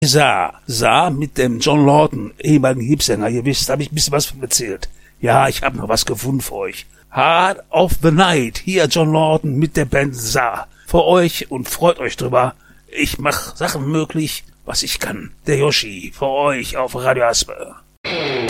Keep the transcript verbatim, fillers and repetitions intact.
Sa, Sa mit dem John Lawton, ehemaligen Hipsänger, ihr wisst, habe ich ein bisschen was von erzählt. Ja, ich habe noch was gefunden für euch. Heart of the Night, hier John Lawton mit der Band Sa. Für euch und freut euch drüber. Ich mach Sachen möglich, was ich kann. Der Yoshi, für euch auf Radio Asper.